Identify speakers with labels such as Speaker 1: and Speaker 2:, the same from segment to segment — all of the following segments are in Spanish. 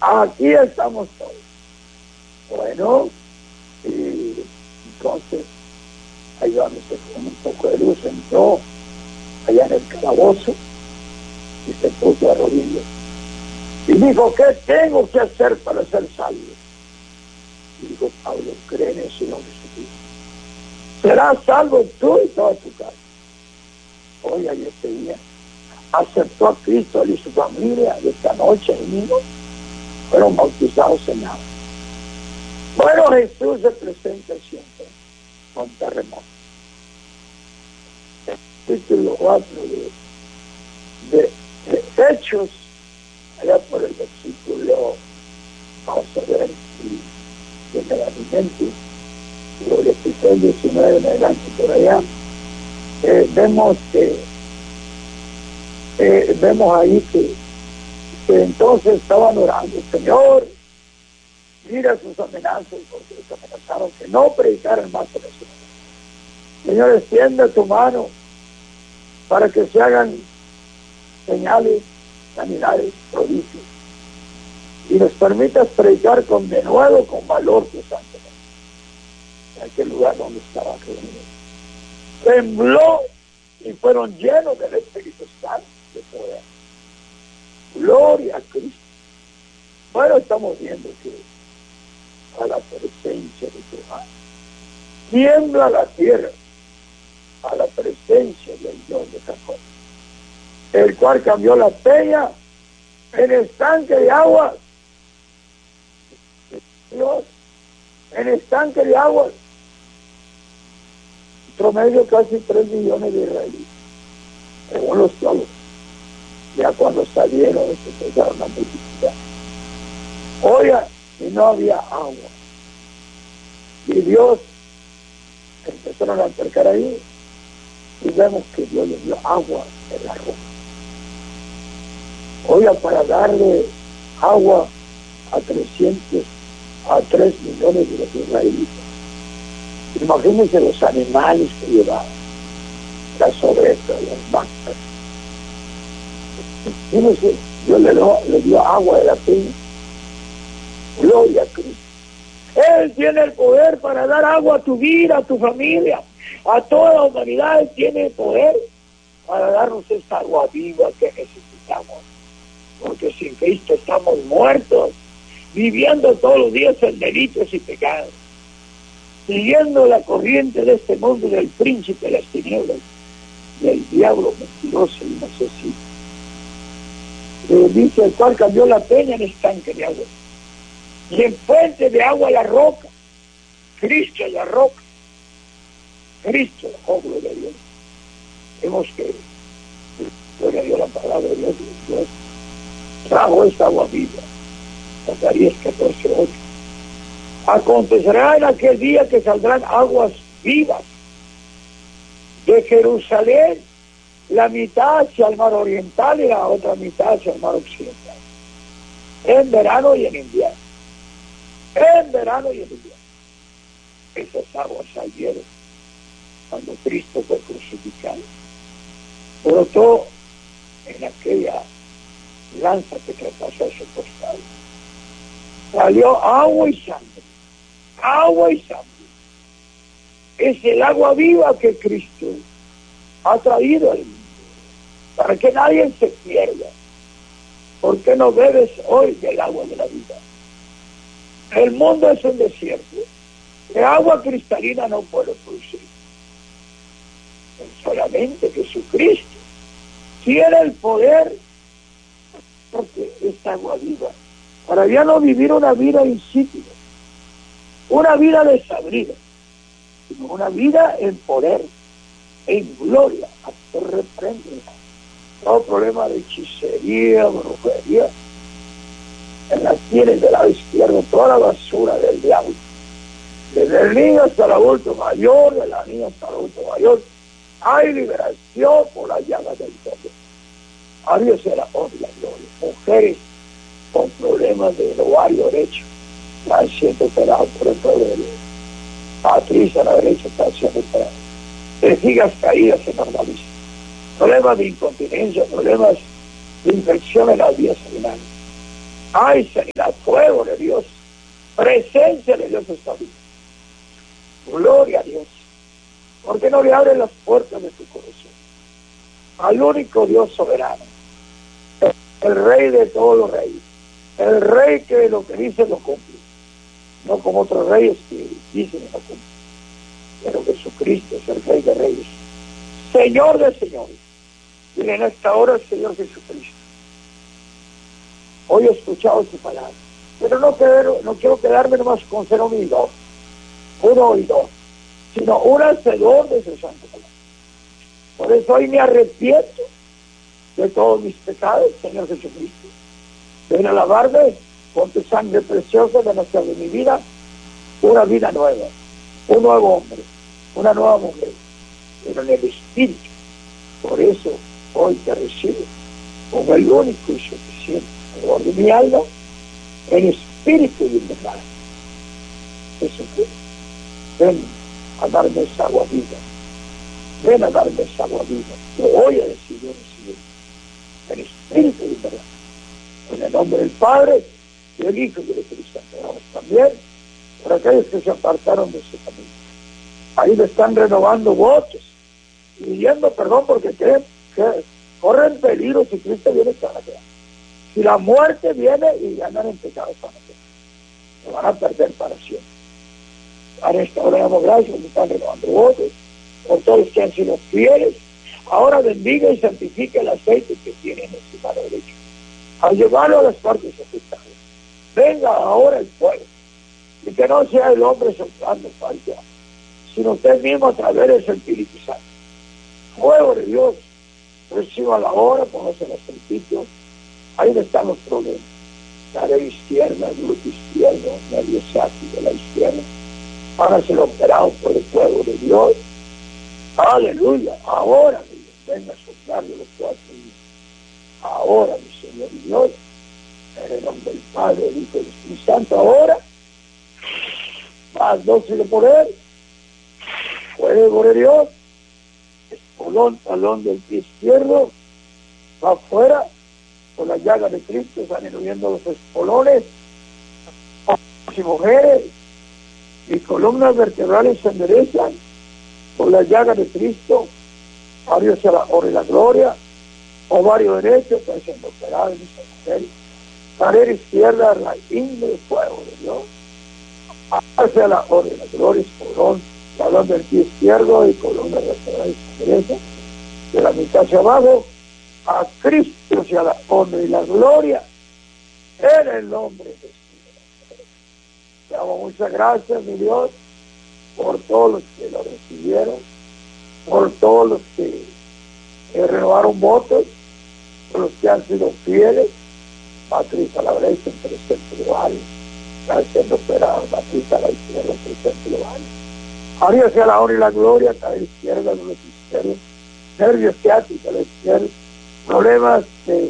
Speaker 1: Aquí estamos todos. Bueno, y entonces ayudándose con un poco de luz, entró allá en el calabozo y se puso a rodillas y dijo: ¿qué tengo que hacer para ser salvo? Y dijo Pablo: cree en el Señor Jesucristo, serás salvo tú y toda tu casa. Oiga, y ese día aceptó a Cristo, él y su familia, y esta noche amigos fueron bautizados en agua. Bueno, Jesús se presenta siempre con terremotos. Capítulo 4 de Hechos, allá por el versículo, vamos a ver si en el alimento, y el episodio 19 en adelante por allá, vemos ahí que entonces estaban orando: Señor, mira sus amenazas, porque les amenazaron que no predicaran más en eso. Señor, extiende tu mano para que se hagan señales, sanidades, prodigios, y nos permitas predicar con denuedo, con valor tu santo nombre. En aquel lugar donde estaba reunido tembló y fueron llenos del Espíritu Santo de poder. Gloria a Cristo. Bueno, estamos viendo que a la presencia de Jehová tiembla la tierra, a la presencia del Dios de Jacob, el cual cambió la peña en estanque de aguas. Dios, en estanque de aguas, promedio casi 3 millones de israelíes, según los teólogos. Ya cuando salieron, se empezaron a multiplicar. Oiga, y no había agua. Y Dios empezaron a acercar ahí, y vemos que Dios les dio agua en la roca. Oiga, para darle agua a 3 millones de los israelitas. Imagínense los animales que llevaban, las ovejas, las vacas. Imagínense, Dios le dio agua de la peña. Gloria a Cristo. Él tiene el poder para dar agua a tu vida, a tu familia, a toda la humanidad. Él tiene el poder para darnos esta agua viva que necesitamos. Porque sin Cristo estamos muertos, viviendo todos los días en delitos y pecados, siguiendo la corriente de este mundo, del príncipe de las tinieblas, del diablo mentiroso y asesino. Dice: el cual cambió la peña en estanque de agua, y en fuente de agua la roca. Cristo es la roca. Cristo, oh gloria a Dios. Vemos que gloria a Dios, la palabra de Dios trajo esta agua viva. Zacarías 14:8. Acontecerá en aquel día que saldrán aguas vivas de Jerusalén, la mitad hacia el mar oriental y la otra mitad hacia el mar occidental, en verano y en invierno. En verano y en invierno. Esas aguas salieron cuando Cristo fue crucificado. Brotó en aquella lanza que traspasó su costado. Salió agua y sangre. Agua y sangre. Es el agua viva que Cristo ha traído al mundo, para que nadie se pierda. ¿Por qué no bebes hoy del agua de la vida? El mundo es un desierto. El agua cristalina no puede producir. Solamente Jesucristo tiene el poder, porque es agua viva, para ya no vivir una vida insípida, una vida desabrida, sino una vida en poder, en gloria. Hasta reprende todo problema de hechicería, brujería. En las tienes del lado izquierdo toda la basura del diablo, desde el niño hasta el adulto mayor, de la niña hasta el adulto mayor. Hay liberación por las llagas del toque. A Dios sea la honra y la gloria. Mujeres con problemas del ovario derecho están siendo operados por el poder. Patricia a la derecha está siendo operada. Vejigas caídas se normalizan. Problemas de incontinencia, problemas de infección en las vías urinarias. Hay sanidad, fuego de Dios, presencia de Dios está viva. Gloria a Dios. ¿Por qué no le abres las puertas de tu corazón al único Dios soberano, el Rey de todos los reyes, el Rey que lo que dice lo cumple, no como otros reyes que dicen y no cumplen? Pero Jesucristo es el Rey de reyes, Señor de señores. Y en esta hora el Señor Jesucristo, hoy he escuchado su palabra, pero no quiero quedarme nomás con ser un oidor, sino un hacedor de su santa palabra. Por eso hoy me arrepiento de todos mis pecados, Señor Jesucristo. Ven a lavarme con tu sangre preciosa, de hacer de mi vida una vida nueva, un nuevo hombre, una nueva mujer, pero en el Espíritu. Por eso hoy te recibo como el único y suficiente Señor de mi alma, en espíritu y en verdad. Jesucristo, ven a darme esa agua viva. Ven a darme esa agua viva. Yo voy a recibir en espíritu y en verdad. En el nombre del Padre, y del Hijo y del Espíritu Santo. Oramos también por aquellos que se apartaron de ese camino. Ahí le están renovando votos y pidiendo perdón porque creen que corren peligro si Cristo viene para allá. Si la muerte viene y andan en pecado, se van a perder para siempre. A esta hora damos gracias, me están renovando votos por todos los que han sido fieles. Ahora bendiga y santifica el aceite que tiene en su mano derecha, al llevarlo a las partes afectadas. Venga ahora el fuego, y que no sea el hombre soplando falta, sino usted mismo a través del Espíritu Santo. Fuego de Dios, reciba la hora, póngase en el sitio. Ahí están los problemas. La de izquierda, el glúteo izquierdo, medio ciático de la izquierda. Hágase operado por el fuego de Dios. Aleluya. Ahora, Dios, venga a soplarle los 4 días. Ahora, mi Señor y Dios, en el nombre del Padre, del Hijo y del Espíritu Santo, ahora, más doce de poder, fuego de Dios, espolón, talón del pie izquierdo, va afuera, con la llaga de Cristo, están huyendo los espolones, hombres y mujeres, y columnas vertebrales se enderezan, por la llaga de Cristo, hacia la hora y la gloria, ovario derecho, está siendo operado en esa mujer, cadera izquierda, la índole fuego de Dios, hacia la hora y la gloria, espolón, talón del pie izquierdo y columna vertebral se endereza, de la mitad hacia abajo, a Cristo sea la honra y la gloria en el nombre de Jesús. Te damos muchas gracias, mi Dios, por todos los que lo recibieron, por todos los que renovaron votos, por los que han sido fieles. Matriz a la derecha, en presente global, está siendo operado, matriz a la izquierda, en presente global. Arriba sea la honra y la gloria, a la izquierda, a los izquierdos, nervios ciáticos a la izquierda, problemas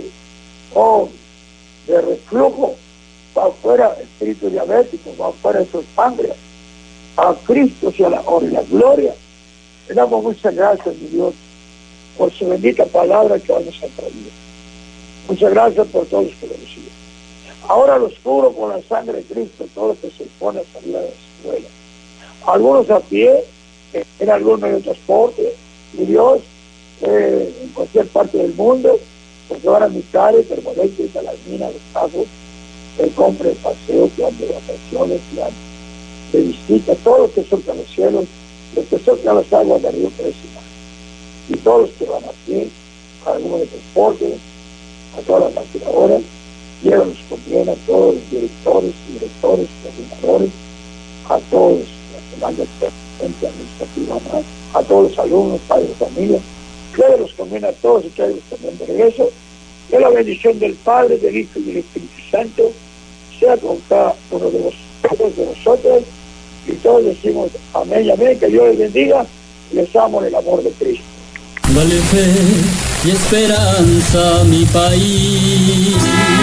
Speaker 1: de reflujo, va afuera, espíritu diabético, va afuera de sus páncreas. A Cristo sea la honra y la gloria. Le damos muchas gracias, mi Dios, por su bendita palabra que hoy nos ha traído. Muchas gracias por todos los que lo reciben. Ahora los cubro con la sangre de Cristo, todo lo que se pone a salir de la escuela. Algunos a pie, en algún medio de transporte, mi Dios, en cualquier parte del mundo, porque van a Micare, Termoeléctrica, las minas, los casos, de compra, de paseo, plan de vacaciones, plan de visita, todos los que surcan los cielos, los que surcan las aguas de Río Cresima, y todos los que van a pie, a algunos de transporte, a todas las maquinadoras, llévanos con bien a todos los directores, coordinadores, a todos los que mandan gente administrativa, a todos los alumnos, padres de familia, que los conviene a todos y que los conviene de regreso. Que la bendición del Padre, del Hijo y del Espíritu Santo sea con cada uno de nosotros, y todos decimos amén y amén. Que Dios les bendiga y les amo en el amor de Cristo.
Speaker 2: Dale fe y esperanza a mi país.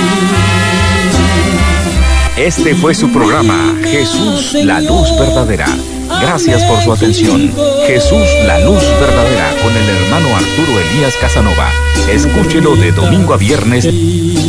Speaker 3: Este fue su programa, Jesús, la luz verdadera. Gracias por su atención. Jesús, la luz verdadera, con el hermano Arturo Elías Casanova. Escúchelo de domingo a viernes.